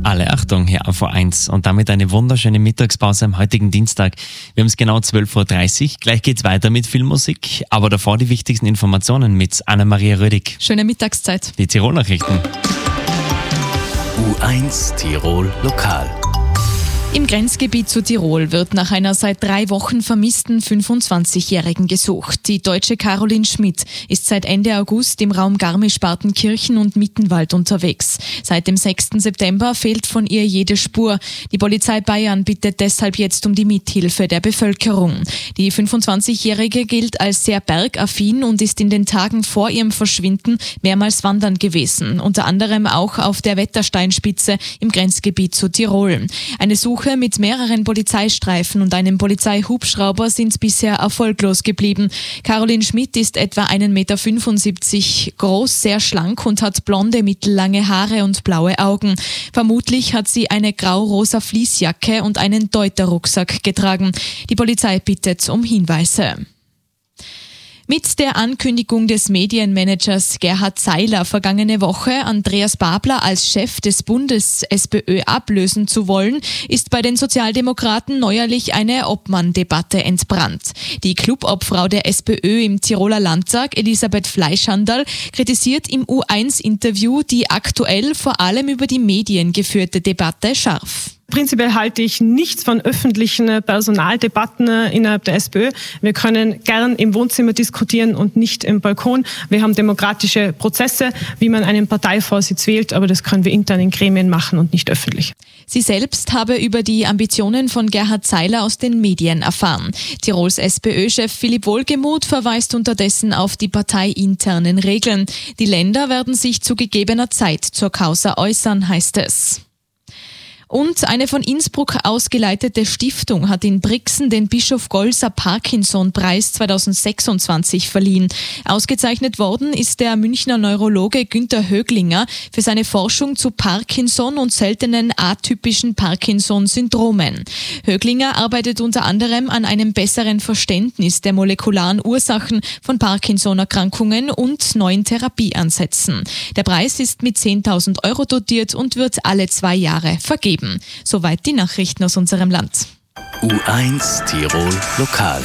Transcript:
Alle Achtung, hier auf A1 und damit eine wunderschöne Mittagspause am heutigen Dienstag. Wir haben es genau 12.30 Uhr. Gleich geht's weiter mit Filmmusik, aber davor die wichtigsten Informationen mit Anna-Maria Rödig. Schöne Mittagszeit. Die Tirol-Nachrichten. U1 Tirol Lokal. Im Grenzgebiet zu Tirol wird nach einer seit 3 Wochen vermissten 25-Jährigen gesucht. Die Deutsche Caroline Schmidt ist seit Ende August im Raum Garmisch-Partenkirchen und Mittenwald unterwegs. Seit dem 6. September fehlt von ihr jede Spur. Die Polizei Bayern bittet deshalb jetzt um die Mithilfe der Bevölkerung. Die 25-Jährige gilt als sehr bergaffin und ist in den Tagen vor ihrem Verschwinden mehrmals wandern gewesen, unter anderem auch auf der Wettersteinspitze im Grenzgebiet zu Tirol. Eine Suche mit mehreren Polizeistreifen und einem Polizeihubschrauber sind bisher erfolglos geblieben. Caroline Schmidt ist etwa 1,75 Meter groß, sehr schlank und hat blonde, mittellange Haare und blaue Augen. Vermutlich hat sie eine grau-rosa Fließjacke und einen Deuter-Rucksack getragen. Die Polizei bittet um Hinweise. Mit der Ankündigung des Medienmanagers Gerhard Seiler vergangene Woche, Andreas Babler als Chef des Bundes SPÖ ablösen zu wollen, ist bei den Sozialdemokraten neuerlich eine Obmann-Debatte entbrannt. Die Clubobfrau der SPÖ im Tiroler Landtag, Elisabeth Fleischhandel, kritisiert im U1-Interview die aktuell vor allem über die Medien geführte Debatte scharf. Prinzipiell halte ich nichts von öffentlichen Personaldebatten innerhalb der SPÖ. Wir können gern im Wohnzimmer diskutieren und nicht im Balkon. Wir haben demokratische Prozesse, wie man einen Parteivorsitz wählt, aber das können wir intern in Gremien machen und nicht öffentlich. Sie selbst habe über die Ambitionen von Gerhard Seiler aus den Medien erfahren. Tirols SPÖ-Chef Philipp Wohlgemuth verweist unterdessen auf die parteiinternen Regeln. Die Länder werden sich zu gegebener Zeit zur Causa äußern, heißt es. Und eine von Innsbruck ausgeleitete Stiftung hat in Brixen den Bischof Golser Parkinson-Preis 2026 verliehen. Ausgezeichnet worden ist der Münchner Neurologe Günther Höglinger für seine Forschung zu Parkinson und seltenen atypischen Parkinson-Syndromen. Höglinger arbeitet unter anderem an einem besseren Verständnis der molekularen Ursachen von Parkinson-Erkrankungen und neuen Therapieansätzen. Der Preis ist mit 10.000 Euro dotiert und wird alle 2 Jahre vergeben. Soweit die Nachrichten aus unserem Land. U1 Tirol Lokal.